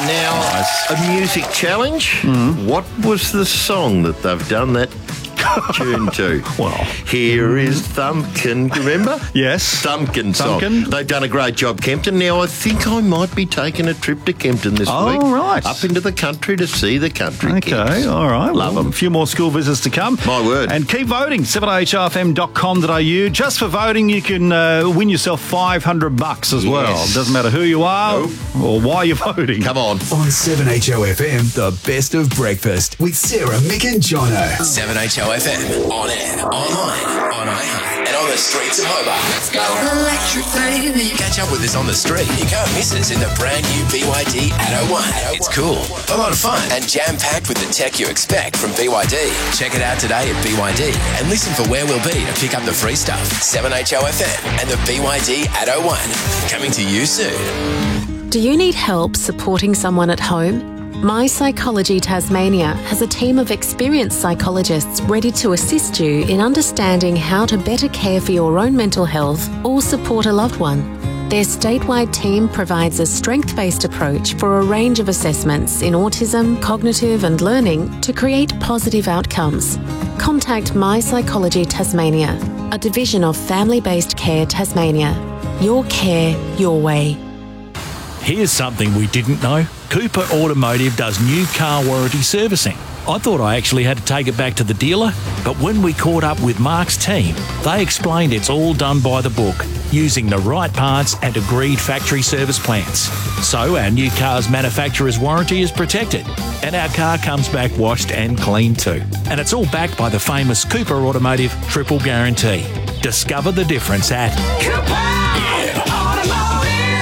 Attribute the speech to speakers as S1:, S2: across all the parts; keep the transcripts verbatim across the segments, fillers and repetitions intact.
S1: Now,
S2: Nice.
S1: a music challenge. What was the song that they've done that tune to?
S2: Well.
S1: Here is Thumpkin. Do you remember?
S2: Yes.
S1: Thumpkin song.
S2: Thumpkin.
S1: They've done a great job, Kempton. Now, I think I might be taking a trip to Kempton this
S2: Oh,
S1: week.
S2: right.
S1: Up into the country to see the country
S2: Okay,
S1: kids.
S2: all right.
S1: Love
S2: Well,
S1: them.
S2: a few more school visits to come.
S1: My word.
S2: And keep voting, seven h r f m dot com dot a u. Just for voting, you can uh, win yourself five hundred bucks as well.
S1: Yes.
S2: Doesn't matter who you are
S1: Nope.
S2: or why you're voting.
S1: Come on.
S3: On seven H O F M, the best of breakfast with Sarah, Mick and Jono.
S4: seven H O F M, on air, online, on iHeart, and on the streets of Hobart. Let's go. Electric baby. Catch up with us on the street. You can't miss us in the brand new B Y D eight oh one. It's cool, a lot of fun, and jam-packed with the tech you expect from B Y D. Check it out today at B Y D and listen for where we'll be to pick up the free stuff. seven H O F M and the B Y D eight oh one. Coming to you soon.
S5: Do you need help supporting someone at home? My Psychology Tasmania has a team of experienced psychologists ready to assist you in understanding how to better care for your own mental health or support a loved one. Their statewide team provides a strength-based approach for a range of assessments in autism, cognitive and learning to create positive outcomes. Contact My Psychology Tasmania, a division of Family-Based Care Tasmania. Your care, your way.
S6: Here's something we didn't know. Cooper Automotive does new car warranty servicing. I thought I actually had to take it back to the dealer, but when we caught up with Mark's team, they explained it's all done by the book, using the right parts and agreed factory service plans. So our new car's manufacturer's warranty is protected, and our car comes back washed and clean too. And it's all backed by the famous Cooper Automotive Triple Guarantee. Discover the difference at Cooper Automotive.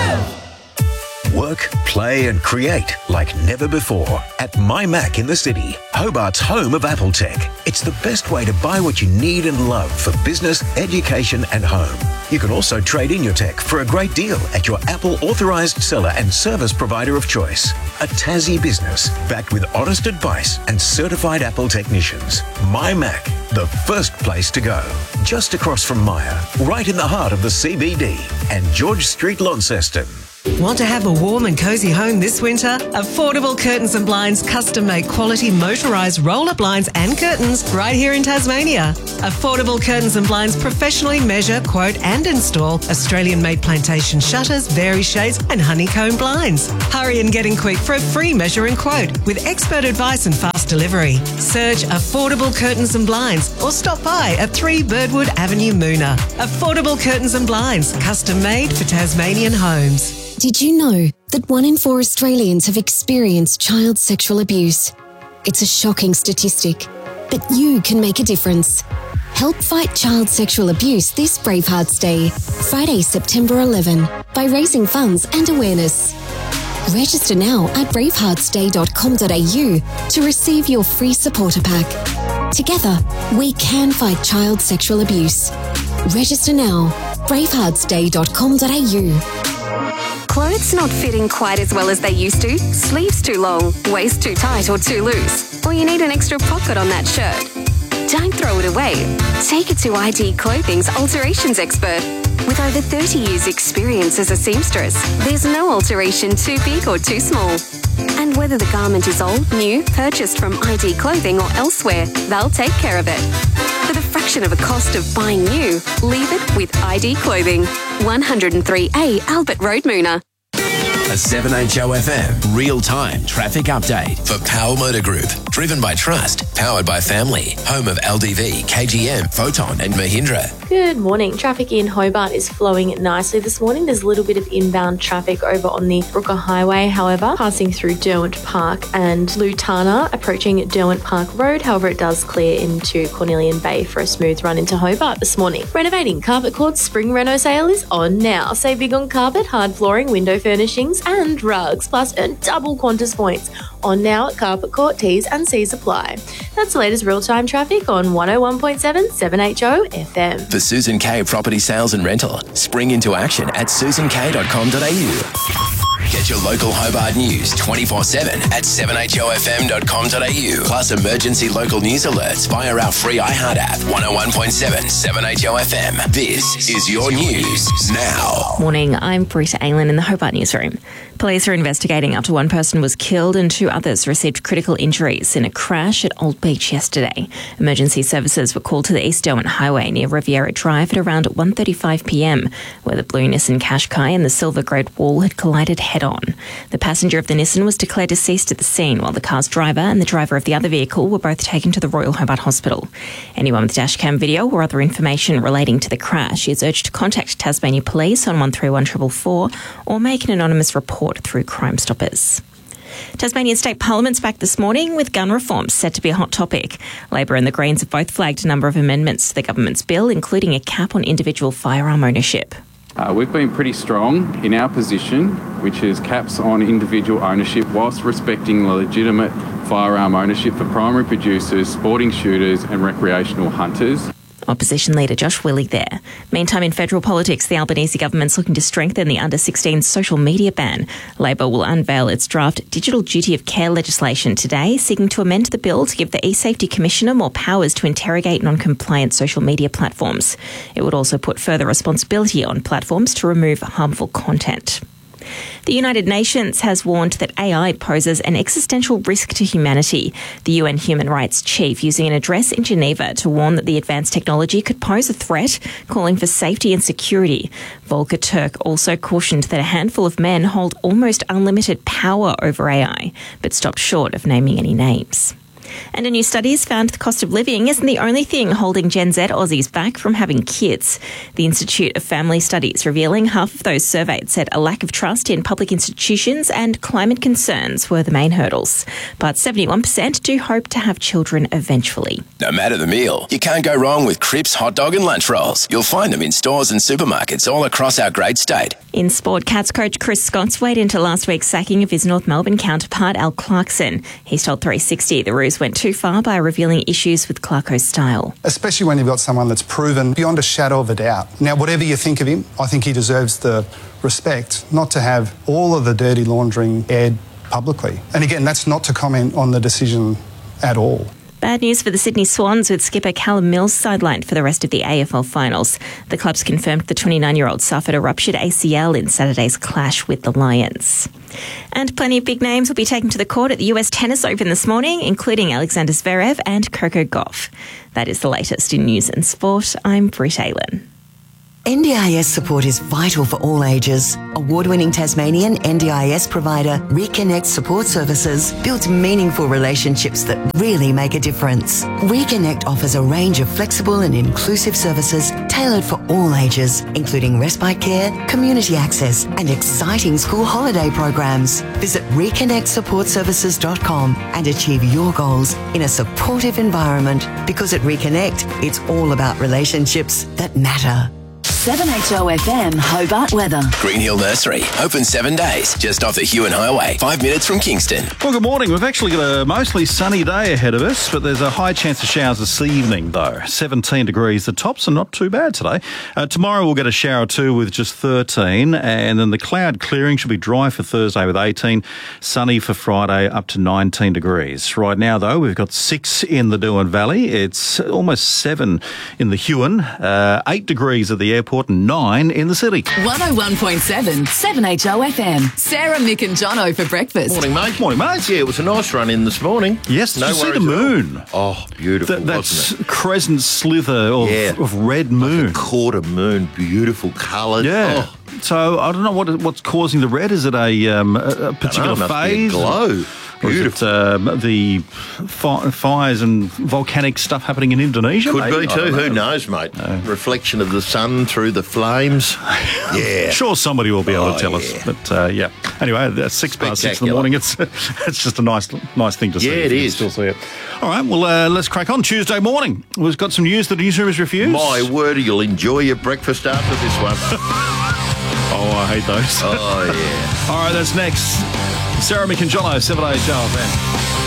S7: Work, play and create like never before at My Mac in the City, Hobart's home of Apple tech. It's the best way to buy what you need and love for business, education and home. You can also trade in your tech for a great deal at your Apple authorised seller and service provider of choice. A Tassie business backed with honest advice and certified Apple technicians. My Mac, the first place to go. Just across from Myer, right in the heart of the C B D and George Street, Launceston.
S8: Want to have a warm and cosy home this winter? Affordable Curtains and Blinds custom-made quality motorised roller blinds and curtains right here in Tasmania. Affordable Curtains and Blinds professionally measure, quote and install Australian-made plantation shutters, vari shades and honeycomb blinds. Hurry and get in quick for a free measure and quote with expert advice and fast delivery. Search Affordable Curtains and Blinds or stop by at three Birdwood Avenue, Moona. Affordable Curtains and Blinds, custom-made for Tasmanian homes.
S9: Did you know that one in four Australians have experienced child sexual abuse? It's a shocking statistic, but you can make a difference. Help fight child sexual abuse this Bravehearts Day, Friday, September eleventh, by raising funds and awareness. Register now at bravehearts day dot com dot a u to receive your free supporter pack. Together, we can fight child sexual abuse. Register now, bravehearts day dot com dot a u.
S10: Clothes not fitting quite as well as they used to, sleeves too long, waist too tight or too loose, or you need an extra pocket on that shirt. Don't throw it away. Take it to I D Clothing's alterations expert. With over thirty years experience as a seamstress, there's no alteration too big or too small. And whether the garment is old, new, purchased from I D Clothing or elsewhere, they'll take care of it. For the fraction of a cost of buying new, leave it with I D Clothing. one oh three A Albert Road, Moona.
S4: A seven H O F M real-time traffic update for Power Motor Group. Driven by trust, powered by family. Home of L D V, K G M, Photon and Mahindra.
S11: Good morning. Traffic in Hobart is flowing nicely this morning. There's a little bit of inbound traffic over on the Brooker Highway, however, passing through Derwent Park and Lutana, approaching Derwent Park Road. However, it does clear into Cornelian Bay for a smooth run into Hobart this morning. Renovating Carpet Court's spring reno sale is on now. Save big on carpet, hard flooring, window furnishings and rugs, plus earn double Qantas points. On now at Carpet Court, T's and C's apply. That's the latest real-time traffic on one oh one point seven seven H O F M.
S4: For Susan K Property Sales and Rental, spring into action at susan k dot com dot a u. Get your local Hobart news twenty-four seven at seven h o f m dot com dot a u. Plus emergency local news alerts via our free iHeart app. one oh one point seven, seven H O F M. This is your news now.
S12: Morning, I'm Britta Aylan in the Hobart newsroom. Police are investigating after one person was killed and two others received critical injuries in a crash at Old Beach yesterday. Emergency services were called to the East Derwent Highway near Riviera Drive at around one thirty-five p m, where the blue Nissan Qashqai and the silver Great Wall had collided head-on. The passenger of the Nissan was declared deceased at the scene, while the car's driver and the driver of the other vehicle were both taken to the Royal Hobart Hospital. Anyone with dashcam video or other information relating to the crash is urged to contact Tasmania Police on one three one four four four or make an anonymous report through Crime Stoppers. Tasmanian State Parliament's back this morning with gun reforms set to be a hot topic. Labor and the Greens have both flagged a number of amendments to the government's bill, including a cap on individual firearm ownership.
S13: Uh, we've been pretty strong in our position, which is caps on individual ownership whilst respecting legitimate firearm ownership for primary producers, sporting shooters and recreational hunters.
S12: Opposition leader Josh Willey there. Meantime, in federal politics, the Albanese government's looking to strengthen the under sixteen social media ban. Labor will unveil its draft Digital Duty of Care legislation today, seeking to amend the bill to give the eSafety Commissioner more powers to interrogate non-compliant social media platforms. It would also put further responsibility on platforms to remove harmful content. The United Nations has warned that A I poses an existential risk to humanity. The U N Human Rights Chief using an address in Geneva to warn that the advanced technology could pose a threat, calling for safety and security. Volker Turk also cautioned that a handful of men hold almost unlimited power over A I, but stopped short of naming any names. And a new study has found the cost of living isn't the only thing holding Gen Z Aussies back from having kids. The Institute of Family Studies revealing half of those surveyed said a lack of trust in public institutions and climate concerns were the main hurdles. But seventy-one percent do hope to have children eventually.
S4: No matter the meal, you can't go wrong with Cripps hot dog and lunch rolls. You'll find them in stores and supermarkets all across our great state.
S12: In sport, Cats coach Chris Scott's weighed into last week's sacking of his North Melbourne counterpart Al Clarkson. He's told three sixty the Roos went too far by revealing issues with Clarko's style.
S14: Especially when you've got someone that's proven beyond a shadow of a doubt. Now, whatever you think of him, I think he deserves the respect not to have all of the dirty laundering aired publicly. And again, that's not to comment on the decision at all.
S12: Bad news for the Sydney Swans, with skipper Callum Mills sidelined for the rest of the A F L finals. The club's confirmed the twenty-nine-year-old suffered a ruptured A C L in Saturday's clash with the Lions. And plenty of big names will be taken to the court at the U S Tennis Open this morning, including Alexander Zverev and Coco Gauff. That is the latest in news and sport. I'm Britt Aylan.
S15: N D I S support is vital for all ages. Award-winning Tasmanian N D I S provider Reconnect Support Services builds meaningful relationships that really make a difference. Reconnect offers a range of flexible and inclusive services tailored for all ages, including respite care, community access, and exciting school holiday programs. Visit reconnect support services dot com and achieve your goals in a supportive environment, because at Reconnect, it's all about relationships that matter.
S16: seven H O F M Hobart weather.
S4: Green Hill Nursery, open seven days, just off the Huon Highway, five minutes from Kingston.
S2: Well, good morning. We've actually got a mostly sunny day ahead of us, but there's a high chance of showers this evening, though. seventeen degrees. The tops are not too bad today. Uh, tomorrow we'll get a shower too with just thirteen, and then the cloud clearing should be dry for Thursday with eighteen, sunny for Friday up to nineteen degrees. Right now, though, we've got six in the Derwent Valley. It's almost seven in the Huon, uh, eight degrees at the airport, and nine in the city.
S16: one oh one point seven, seven H O F M. Sarah, Mick and Jono for breakfast.
S1: Morning, mate.
S2: Morning, mate.
S1: Yeah, it was a nice run in this morning.
S2: Yes, did
S1: no
S2: you see the
S1: worries at all.
S2: moon?
S1: Oh, beautiful,
S2: That, that's
S1: wasn't it?
S2: crescent slither of,
S1: Yeah.
S2: of red moon.
S1: Like a quarter moon, beautiful coloured.
S2: Yeah.
S1: Oh,
S2: So I don't know what what's causing the red. Is it a, um, a, a particular
S1: must be a
S2: phase?
S1: glow.
S2: Or is it um, the fi- fires and volcanic stuff happening in Indonesia?
S1: could
S2: maybe?
S1: be
S2: I
S1: too.
S2: don't
S1: Who
S2: know.
S1: knows, mate? Reflection of the sun through the flames. Yeah.
S2: Sure, somebody will be able
S1: Oh,
S2: to tell
S1: yeah.
S2: us. But uh, yeah. Anyway, that's six past six in the
S1: Spectacular.
S2: morning. It's it's just a nice nice thing to see.
S1: Yeah,
S2: if
S1: it
S2: you can
S1: is.
S2: Still see it. All right. Well, uh, let's crack on. Tuesday morning. We've got some news that the newsroom has refused.
S1: My word, you'll enjoy your breakfast after this one.
S2: Oh, I hate those.
S1: Oh, yeah.
S2: All right, that's next. Sarah Mick and Jono, seven H O F M.